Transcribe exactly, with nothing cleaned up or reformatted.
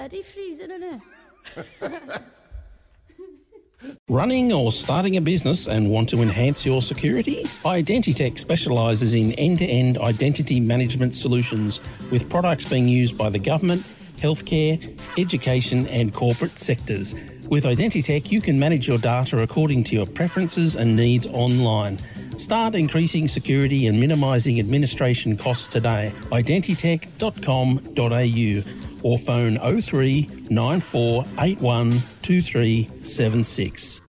antifreeze, isn't it? Running or starting a business and want to enhance your security? Identitech specialises in end-to-end identity management solutions with products being used by the government, healthcare, education and corporate sectors. With Identitech, you can manage your data according to your preferences and needs online. Start increasing security and minimising administration costs today. identitech dot com dot a u or phone oh three nine four eight one two three seven six.